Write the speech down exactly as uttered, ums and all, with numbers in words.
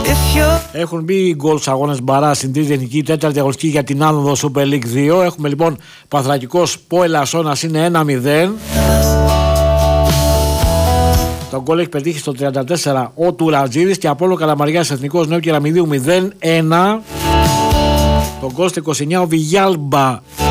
Έχουν μπει γκολ στους αγώνες μπαρά στην τρίτη εθνική, τέταρτη αγωνιστική για την άνοδο Super League δύο. Έχουμε λοιπόν Παναθηναϊκός Πόελ Ασσόνας είναι ένα μηδέν. Το γκολ έχει πετύχει στο τριάντα τέσσερα ο Τουρατζίδης και Απόλλων Καλαμαριάς Εθνικός Νέο Κεραμιδίου μηδέν ένα. Το γκολ στο είκοσι εννιά ο Βιγιάλμπα